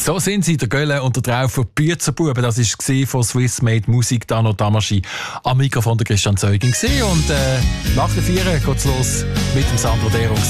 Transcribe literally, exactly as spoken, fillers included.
So sind sie, der Gölle und der Traufer Bützerbuben. Das war von Swiss Made Musik, Dano Tamaschi. Am Mikrofon der Christian Zeugin. Und äh, nach der Vieren geht es los mit dem Sandro Dero.